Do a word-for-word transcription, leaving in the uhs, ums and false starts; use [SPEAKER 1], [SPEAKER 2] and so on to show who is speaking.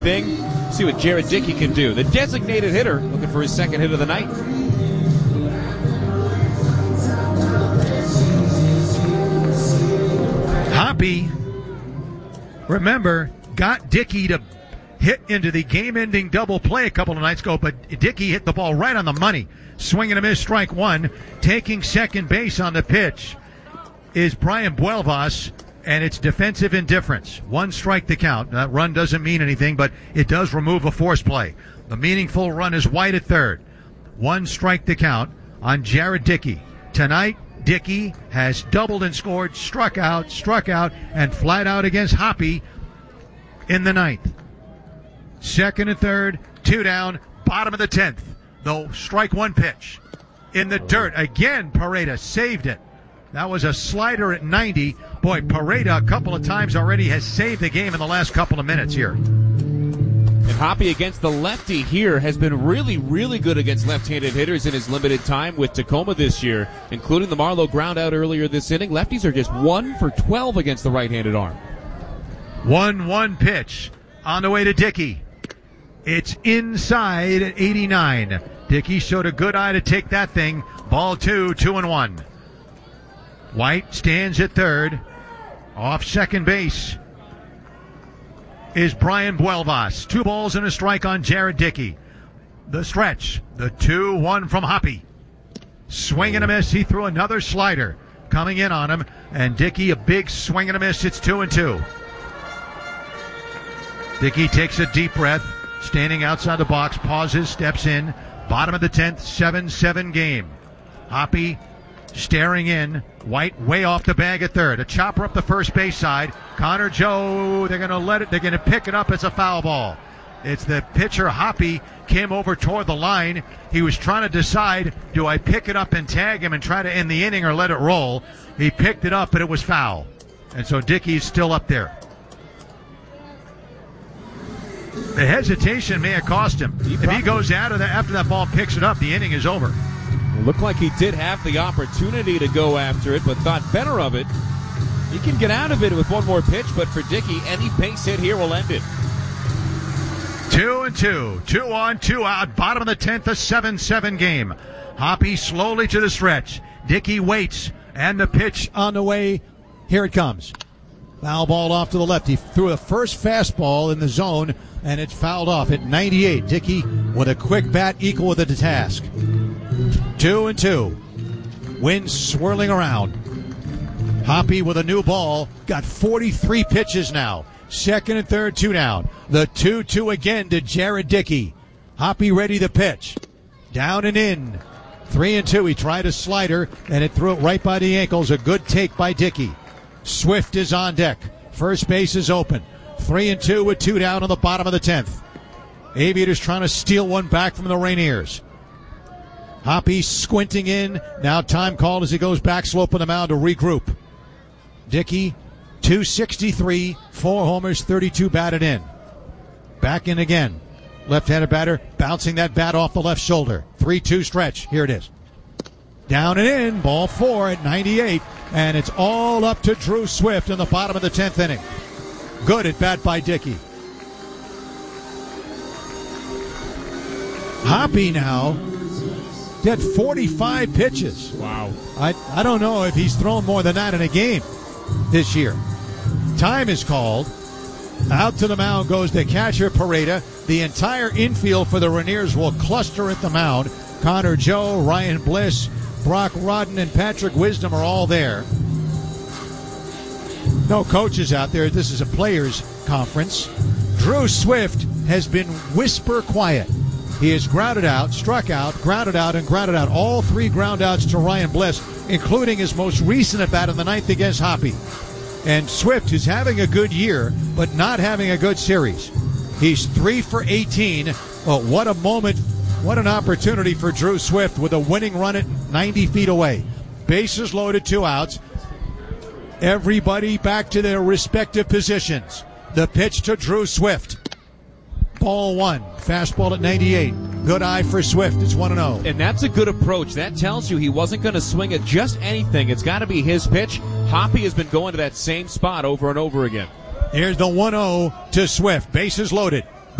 [SPEAKER 1] thing. See what Jared Dickey can do. The designated hitter looking for his second hit of the night.
[SPEAKER 2] Hoppy, remember, got Dickey to hit into the game-ending double play a couple of nights ago, but Dickey hit the ball right on the money. Swing and a miss, strike one. Taking second base on the pitch is Brian Buelvas, and it's defensive indifference. One strike to count. That run doesn't mean anything, but it does remove a force play. The meaningful run is White at third. One strike to count on Jared Dickey. Tonight, Dickey has doubled and scored, struck out, struck out, and flat out against Hoppy in the ninth. Second and third, two down, bottom of the tenth. The strike one pitch. In the dirt, again, Pareda saved it. That was a slider at ninety. Boy, Pareda a couple of times already has saved the game in the last couple of minutes here.
[SPEAKER 1] And Hoppy against the lefty here has been really, really good against left-handed hitters in his limited time with Tacoma this year, including the Marlowe ground out earlier this inning. Lefties are just one for twelve against the right-handed arm.
[SPEAKER 2] one one pitch on the way to Dickey. It's inside at eighty-nine. Dickey showed a good eye to take that thing. Ball two, two and one. White stands at third. Off second base is Brian Buelvas. Two balls and a strike on Jared Dickey. The stretch. The two one from Hoppy. Swing and a miss. He threw another slider coming in on him. And Dickey a big swing and a miss. It's two and two. Dickey takes a deep breath. Standing outside the box. Pauses. Steps in. Bottom of the tenth. seven seven game. Hoppy staring in. White way off the bag at third. A chopper up the first base side. Connor Joe, they're going to let it, they're going to pick it up as a foul ball. It's the pitcher, Hoppy, came over toward the line. He was trying to decide, do I pick it up and tag him and try to end the inning or let it roll? He picked it up, but it was foul. And so Dickey's still up there. The hesitation may have cost him. He if he goes out of that after that ball picks it up, the inning is over.
[SPEAKER 1] It looked like he did have the opportunity to go after it, but thought better of it. He can get out of it with one more pitch, but for Dickey, any base hit here will end it.
[SPEAKER 2] Two and two. Two on, two out. Bottom of the tenth, a seven seven game. Hoppy slowly to the stretch. Dickey waits, and the pitch on the way. Here it comes. Foul ball off to the left. He threw a first fastball in the zone, and it's fouled off at ninety-eight. Dickey with a quick bat equal with the task. Two and two. Wind swirling around. Hoppy with a new ball. Got forty-three pitches now. Second and third, two down. The two two again to Jared Dickey. Hoppy ready to pitch. Down and in. Three and two. He tried a slider, and it threw it right by the ankles. A good take by Dickey. Swift is on deck. First base is open. Three and two with two down on the bottom of the tenth. Aviators trying to steal one back from the Rainiers. Hoppy squinting in. Now time called as he goes back slope of the mound to regroup. Dickey, two sixty-three, four homers, thirty-two batted in. Back in again. Left-handed batter bouncing that bat off the left shoulder. three two stretch. Here it is. Down and in. Ball four at ninety-eight. And it's all up to Drew Swift in the bottom of the tenth inning. Good at bat by Dickey. Hoppy now had forty-five pitches.
[SPEAKER 1] Wow.
[SPEAKER 2] I, I don't know if he's thrown more than that in a game this year. Time is called. Out to the mound goes the catcher, Pareda. The entire infield for the Rainiers will cluster at the mound. Connor Joe, Ryan Bliss, Brock Rodden, and Patrick Wisdom are all there. No coaches out there. This is a players' conference. Drew Swift has been whisper quiet. He has grounded out, struck out, grounded out, and grounded out. All three ground outs to Ryan Bliss, including his most recent at bat in the ninth against Hoppy. And Swift is having a good year, but not having a good series. He's three for eighteen. Oh, what a moment, what an opportunity for Drew Swift with a winning run at ninety feet away. Bases loaded, two outs. Everybody back to their respective positions. The pitch to Drew Swift. Ball one. Fastball at ninety-eight. Good eye for Swift. It's one and oh.
[SPEAKER 1] And that's a good approach. That tells you he wasn't going to swing at just anything. It's got to be his pitch. Hoppy has been going to that same spot over and over again.
[SPEAKER 2] Here's the one oh to Swift. Bases loaded.